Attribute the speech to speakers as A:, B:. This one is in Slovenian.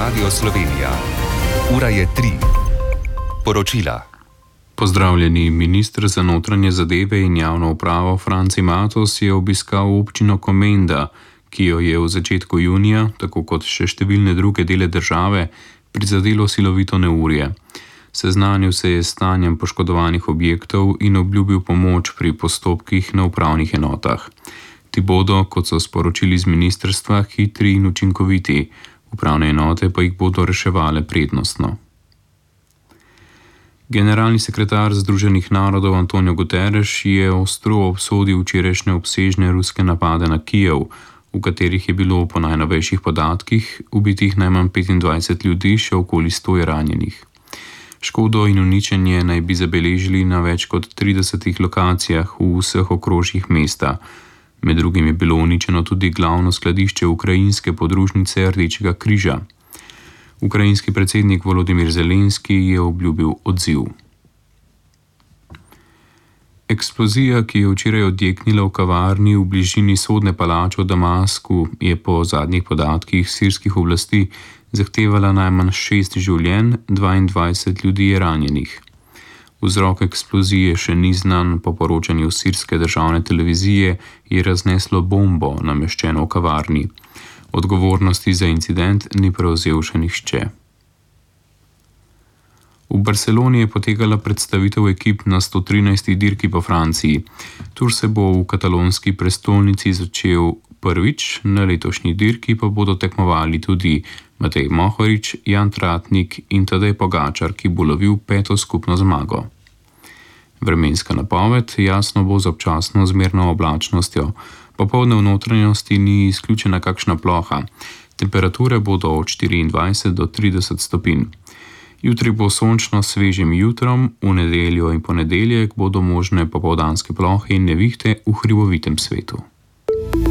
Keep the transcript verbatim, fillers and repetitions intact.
A: Radio Slovenija. Ura je tri. Poročila.
B: Pozdravljeni. Minister za notranje zadeve in javno upravo Franci Matos je obiskal občino Komenda, ki jo je v začetku junija, tako kot še številne druge dele države, prizadelo silovito neurje. Seznanil se je s stanjem poškodovanih objektov in obljubil pomoč pri postopkih na upravnih enotah. Ti bodo, kot so sporočili z ministrstva, hitri in učinkoviti, upravne enote pa jih bodo reševale prednostno. Generalni sekretar Združenih narodov Antonio Guterres je ostro obsodil včerajšnje obsežne ruske napade na Kijev, v katerih je bilo po najnovejših podatkih ubitih najmanj petindvajset ljudi, še okoli sto je ranjenih. Škodo in uničenje naj bi zabeležili na več kot tridesetih lokacijah v vseh okrožjih mesta. Med drugim je bilo uničeno tudi glavno skladišče ukrajinske podružnice Rdečega križa. Ukrajinski predsednik Volodimir Zelenski je obljubil odziv. Eksplozija, ki je včeraj odjeknila v kavarni v bližini sodne palače v Damasku, je po zadnjih podatkih sirskih oblasti zahtevala najmanj šest življenj, dvaindvajset ljudi je ranjenih. Vzrok eksplozije še ni znan, po poročanju sirske državne televizije je razneslo bombo, nameščeno v kavarni. Odgovornosti za incident ni prevzel še nihče. V Barceloni je potekala predstavitev ekip na sto trinajsti dirki po Franciji. Tur se bo v katalonski prestolnici začel prvič, na letošnji dirki pa bodo tekmovali tudi Matej Mohorič, Jan Tratnik in Tadej Pogačar, ki bo lovil peto skupno zmago. Vremenska napoved: jasno bo z občasno zmerno oblačnostjo. Popoldne v notranjosti ni izključena kakšna ploha. Temperature bodo od štiriindvajset do trideset stopinj. Jutri bo sončno s svežim jutrom, v nedeljo in ponedeljek bodo možne popoldanske plohe in nevihte v hribovitem svetu.